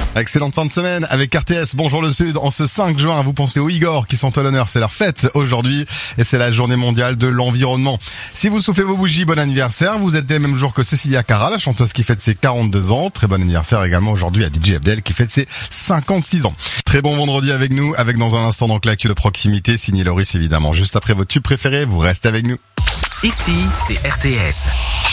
Excellente fin de semaine avec RTS. Bonjour le Sud. En ce 5 juin, vous pensez aux Igor qui sont à l'honneur. C'est leur fête aujourd'hui et c'est la journée mondiale de l'environnement. Si vous soufflez vos bougies, bon anniversaire. Vous êtes des mêmes jours que Cecilia Cara, la chanteuse qui fête ses 42 ans. Très bon anniversaire également aujourd'hui à DJ Abdel qui fête ses 56 ans. Très bon vendredi avec nous, avec dans un instant donc l'actu de proximité, signé Loris évidemment. Juste après vos tubes préférés, vous restez avec nous. Ici, c'est RTS.